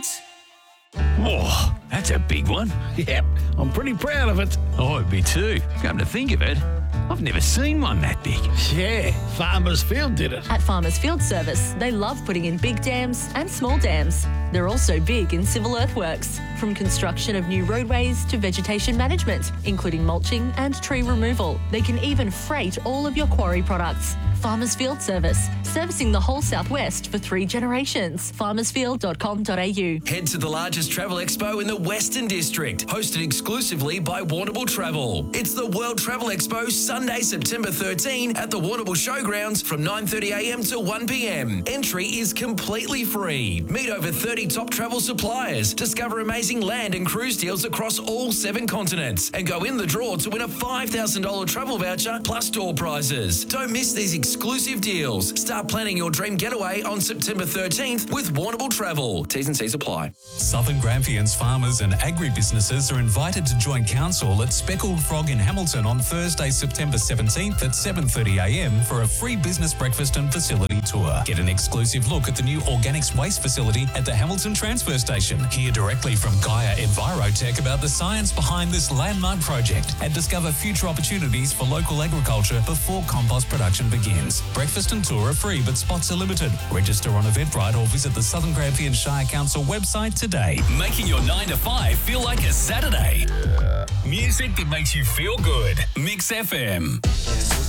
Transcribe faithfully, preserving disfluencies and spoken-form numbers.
eight. Whoa, that's a big one. Yep, I'm pretty proud of it. Oh, me too. Come to think of it, I've never seen one that big. Yeah, Farmers Field did it. At Farmers Field Service, they love putting in big dams and small dams. They're also big in civil earthworks, from construction of new roadways to vegetation management, including mulching and tree removal. They can even freight all of your quarry products. Farmers Field Service, servicing the whole southwest for three generations. farmers field dot com dot a u. Head to the largest travel expo in the Western District, hosted exclusively by Warrnambool Travel. It's the World Travel Expo, Sunday, September thirteenth at the Warrnambool Showgrounds from nine thirty a m to one p m. Entry is completely free. Meet over thirty top travel suppliers, discover amazing land and cruise deals across all seven continents, and go in the draw to win a five thousand dollars travel voucher plus door prizes. Don't miss these exclusive deals. Start planning your dream getaway on September thirteenth with Warrnambool Travel. T's and C's apply. Southern Grampians farmers and agribusinesses are invited to join council at Speckled Frog in Hamilton on Thursday, September seventeenth at seven thirty a m for a free business breakfast and facility tour. Get an exclusive look at the new organics waste facility at the Hamilton Transfer Station. Hear directly from Gaia Envirotech about the science behind this landmark project and discover future opportunities for local agriculture before compost production begins. Breakfast and tour are free, but spots are limited. Register on Eventbrite or visit the Southern Grampians Shire Council website today. Making your nine to five feel like a Saturday. Music that makes you feel good. Mix F M.